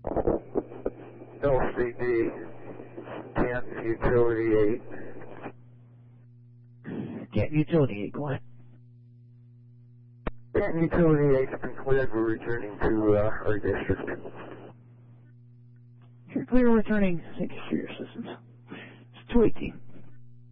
LCD 10 Utility 8. Can't Utility 8, go ahead. 10 Utility 8's been cleared. We're returning to our district. You're clear returning. Thank you for your assistance. It's 218.